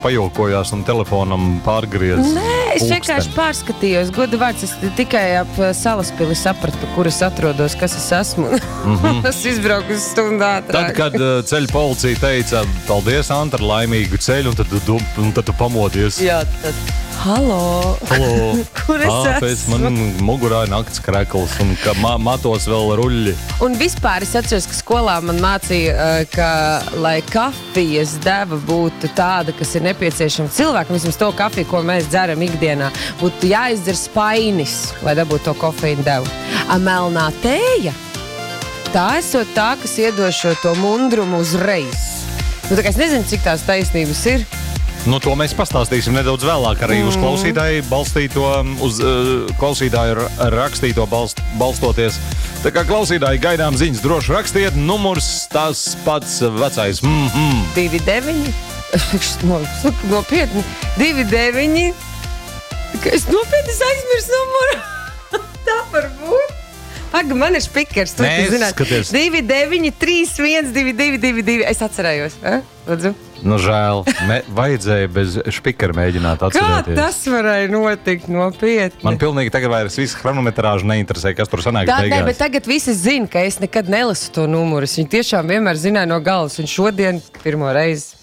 pajokojās un telefonam pārgriez. Nē, es vienkārši pārskatījos. Godu vārds, es tikai ap Salaspili sapratu, kur es atrodos, kas es esmu. Es izbrauku uz stundu ātrāk. Tad, kad ceļu policija teica, paldies, Antra, laimīgu ceļu, un tad tu pamodies. Jā, tad... Halo! Kur es esmu? Man mugurā ir nakts krekls un matos vēl ruļļi. Un vispār es atceros, ka skolā man mācīja, ka, lai kafijas deva būtu tāda, kas ir nepieciešama cilvēkam, vismaz to kafiju, ko mēs dzeram ikdienā, būtu jāizdzer spainis, lai dabūtu to kofeīnu devu. A melnā tēja, tā esot tā, kas iedošo to mundrumu uzreiz. Nu, tā kā es nezinu, cik tās taisnības ir. Nu, to mēs pastāstīsim nedaudz vēlāk arī uz klausītāju balstīto, uz klausītāju rakstīto balstoties. Tā kā klausītāji gaidām ziņas, droši rakstiet, numurs tās pats vecais. 29. Nopietni. 29. Es nopietni aizmirsu numuru. Tā var būt. Paga, man ir špikers. Nē, skaties. 29, 31, 2222. Es atcerējos. Lūdzu. Nu, žēl. Vajadzēja bez špikera mēģināt atcerēties. Kā tas varēja notikt nopietni? Man pilnīgi tagad vairs viss chronometrāžu neinteresē, kas tur sanāk beigās. Nē, bet tagad visi zina, ka es nekad nelasu to numuru. Viņi tiešām vienmēr zināja no galvas. Un šodien pirmo reizi.